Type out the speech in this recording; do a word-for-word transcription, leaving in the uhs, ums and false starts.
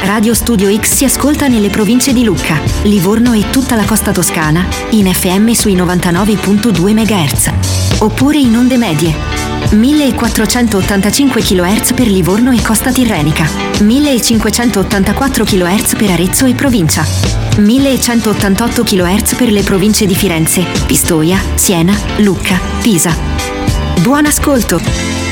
Radio Studio X si ascolta nelle province di Lucca, Livorno e tutta la costa toscana in F M sui novantanove virgola due megahertz. Oppure in onde medie millequattrocentottantacinque chilohertz per Livorno e costa tirrenica, millecinquecentottantaquattro chilohertz per Arezzo e provincia, millecentottantotto chilohertz per le province di Firenze, Pistoia, Siena, Lucca, Pisa. Buon ascolto!